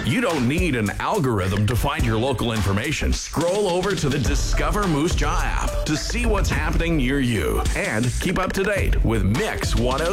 You don't need an algorithm to find your local information. Scroll over to the Discover Moose Jaw app to see what's happening near you and keep up to date with Mix 106.